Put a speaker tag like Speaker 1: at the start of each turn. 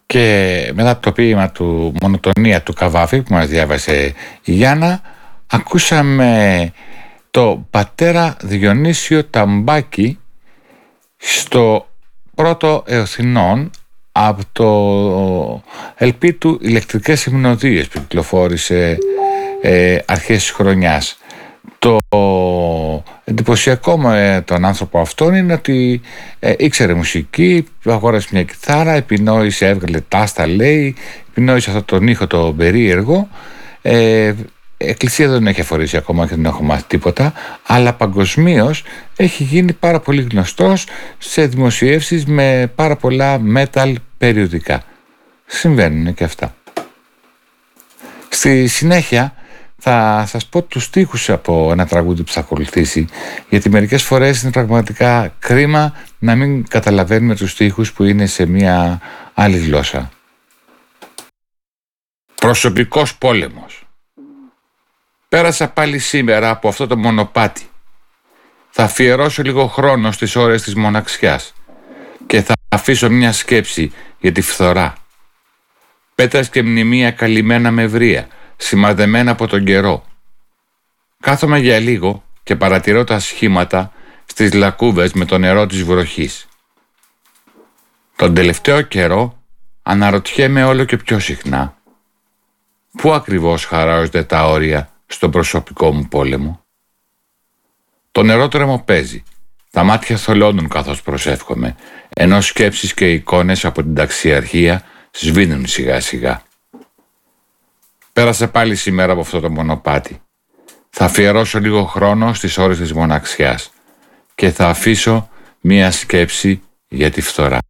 Speaker 1: Και μετά από το ποίημα του «Μονοτονία» του Καβάφη που μας διάβασε η Γιάννα, ακούσαμε το πατέρα Διονύσιο Ταμπάκη στο πρώτο Εωθινών από το LP του «Ηλεκτρικές Υμνοδίες» που κυκλοφόρησε αρχές της χρονιάς. Το εντυπωσιακό με τον άνθρωπο αυτόν είναι ότι ήξερε μουσική, αγόρασε μια κιθάρα, επινόησε, έβγαλε τάστα, λέει, επινόησε αυτό τον ήχο το περίεργο. Εκκλησία δεν έχει αφορήσει ακόμα και δεν έχω μάθει τίποτα, αλλά παγκοσμίως έχει γίνει πάρα πολύ γνωστός σε δημοσιεύσεις με πάρα πολλά metal περιοδικά. Συμβαίνουν και αυτά. Στη συνέχεια θα σας πω τους στίχους από ένα τραγούδι που θα ακολουθήσει, γιατί μερικές φορές είναι πραγματικά κρίμα να μην καταλαβαίνουμε τους στίχους που είναι σε μια άλλη γλώσσα. Προσωπικός πόλεμος. Πέρασα πάλι σήμερα από αυτό το μονοπάτι. Θα αφιερώσω λίγο χρόνο στις ώρες της μοναξιάς και θα αφήσω μια σκέψη για τη φθορά. Πέτρας και μνημεία καλυμμένα με βρία, σημαδεμένα από τον καιρό. Κάθομαι για λίγο και παρατηρώ τα σχήματα στις λακκούβες με το νερό της βροχής. Τον τελευταίο καιρό αναρωτιέμαι όλο και πιο συχνά πού ακριβώς χαράζονται τα όρια στον προσωπικό μου πόλεμο. Το νερό τρεμοπαίζει, τα μάτια θολώνουν καθώς προσεύχομαι, ενώ σκέψεις και εικόνες από την ταξιαρχία σβήνουν σιγά σιγά. Πέρασα πάλι σήμερα από αυτό το μονοπάτι. Θα αφιερώσω λίγο χρόνο στις ώρες της μοναξιάς και θα αφήσω μία σκέψη για τη φθορά.